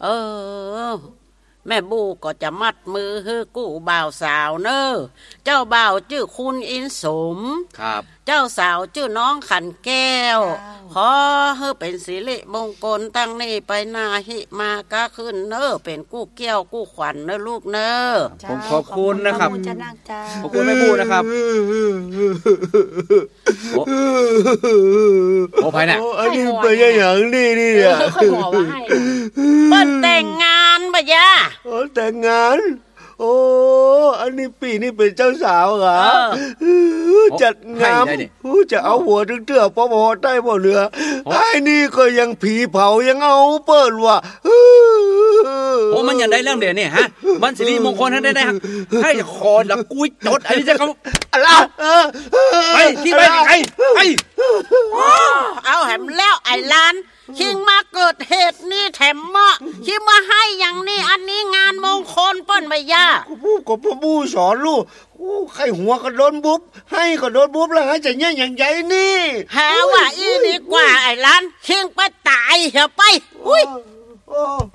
เออแม่บูก็จะมัดมือให้กู้บ่าวสาวเนอะเจ้าบ่าวชื่อคุณอินสมครับเจ้าสาวชื่อน้องขันแก้วขอให้เป็นสิริมงคลตั้งนี้ไปนาหิมาก็ขึ้นเนอะเป็นกู้เกี้ยวกู้ขวัญเนอะลูกเนอะผมขอบคุณนะครับขอบคุณแม่บูนะครับโอ้ไปน่ะอันนี้ไปอย่างนี้เนี่ยค่อยบอกว่าให้เปิ้นแต่งงานบ่ยะแต่งงานโอ้อันนี้ปีนี้เป็นเจ้าสาวเหรอจัดงามจะเอาหัวถึงเตื้อพอได้บ่เหลือไอ้นี่ก็ยังผีเผายังเอาเปิ้นว่ะโอ้มันยังได้เรื่องเดี๋ยวนี่ฮะมันสิริมงคลได้ให้คอละกุ้ยจดอันนี้จะเขาอะไรไปที่ไปใครไปเอาแหมแล้วไอ้ล้านคิงมาเกิดเหตุนี่แถมเหมาะคิงมาให้อย่างนี้อันนี้งานมงคลเปิ้นไม่ยากก็พ่อบูสอนลูกใครหัวก็โดนบุ๊บให้ก็โดนบุ๊บแล้วจะเนี่ยอย่างใหญ่นี่หาว่าอีดีกว่าไอ้ล้านคิงไปตายเหรอไปอุ้ย